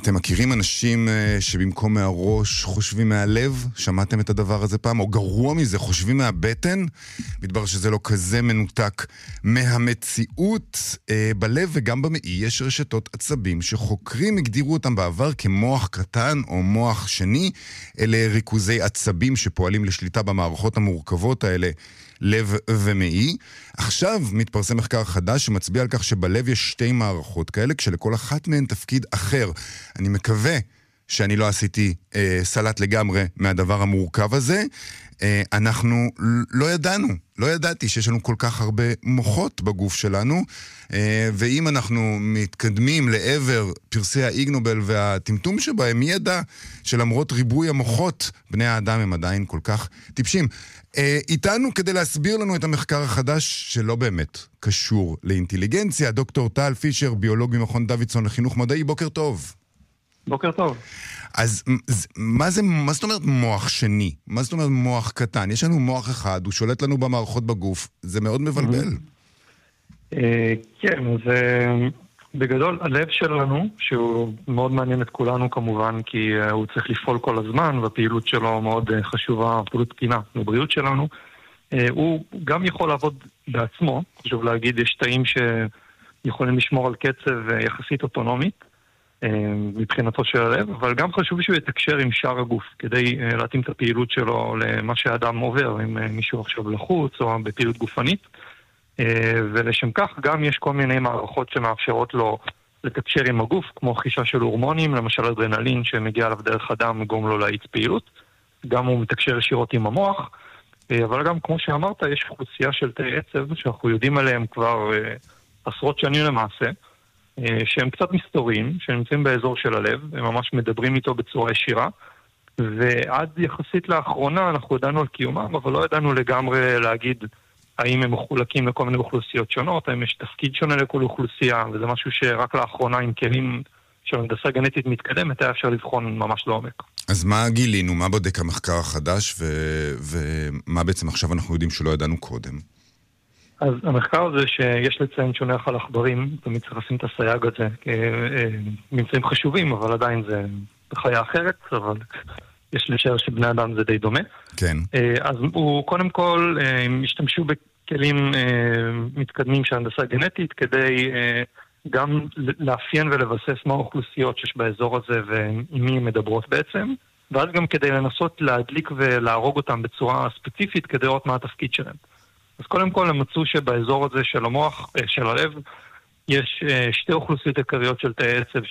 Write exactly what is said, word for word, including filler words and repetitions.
אתם מכירים אנשים שבמקום מהראש חושבים מהלב? שמעתם את הדבר הזה פעם? או גרוע מזה, חושבים מהבטן? מתברר שזה לא כזה מנותק מהמציאות. בלב וגם במעי יש רשתות עצבים שחוקרים הגדירו אותם בעבר כמוח קטן או מוח שני. אלה ריכוזי עצבים שפועלים לשליטה במערכות המורכבות האלה, לב ומעי. עכשיו מתפרסם מחקר חדש שמצביע על כך שבלב יש שתי מערכות כאלה, כשלכל אחת מהן תפקיד אחר. אני מקווה שאני לא עשיתי אה, סלט לגמרי מהדבר המורכב הזה. אה, אנחנו לא ידענו, לא ידעתי שיש לנו כל כך הרבה מוחות בגוף שלנו, אה, ואם אנחנו מתקדמים לעבר פרסי האיגנובל והטמטום שבהם, מי ידע שלמרות ריבוי המוחות, בני האדם הם עדיין כל כך טיפשים. אה, איתנו כדי להסביר לנו את המחקר החדש שלא באמת קשור לאינטליגנציה, דוקטור טל פישר, ביולוג ממכון דוידסון לחינוך מדעי, בוקר טוב. בוקר טוב. אז מה זה, מה זאת אומרת מוח שני? מה זאת אומרת מוח קטן? יש לנו מוח אחד, הוא שולט לנו במערכות בגוף, זה מאוד מבלבל. כן, אז בגדול הלב שלנו, שהוא מאוד מעניין את כולנו כמובן, כי הוא צריך לפעול כל הזמן, והפעילות שלו מאוד חשובה, פעילות תקינה לבריאות שלנו, הוא גם יכול לעבוד בעצמו, חשוב להגיד, יש תאים שיכולים לשמור על קצב יחסית אוטונומית, מבחינתו של הלב, אבל גם חשוב שהוא יתקשר עם שאר הגוף, כדי להתאים את הפעילות שלו למה שהאדם עובר, אם מישהו עכשיו לחוץ או בפעילות גופנית, ולשם כך גם יש כל מיני מערכות שמאפשרות לו לתקשר עם הגוף, כמו חישה של הורמונים, למשל אדרנלין שמגיע אליו דרך הדם וגורם לו להאיץ פעילות, גם הוא מתקשר ישירות עם המוח, אבל גם כמו שאמרת, יש אוכלוסייה של תאי עצב שאנחנו יודעים עליהם כבר עשרות שנים למעשה, שהם קצת מסתוריים, שנמצאים באזור של הלב, הם ממש מדברים איתו בצורה ישירה, ועד יחסית לאחרונה אנחנו ידענו על קיומם, אבל לא ידענו לגמרי להגיד האם הם מחולקים לכל מיני אוכלוסיות שונות, האם יש תפקיד שונה לכל אוכלוסייה, וזה משהו שרק לאחרונה עם כלים של הנדסה גנטית מתקדמת היה אפשר לבחון ממש לעומק. אז מה גילינו? מה בודק המחקר החדש, ו- ומה בעצם עכשיו אנחנו יודעים שלא ידענו קודם? אז המחקר הזה שיש לציין שונח על עכברים, תמיד צריך לשים את הסייג הזה, ממצאים חשובים, אבל עדיין זה בחיה אחרת, אבל יש לשער שבני אדם זה די דומה. כן. אז הוא קודם כל, השתמשו בכלים מתקדמים של הנדסה גנטית, כדי גם לאפיין ולבסס מה האוכלוסיות שיש באזור הזה, ועם מי הן מדברות בעצם, ואז גם כדי לנסות להדליק ולהרוג אותם בצורה ספציפית, כדי לראות מה התפקיד שלהם. אז קודם כל הם מצאו שבאזור הזה של המוח, של הלב, יש שתי אוכלוסיות עיקריות של תאי עצב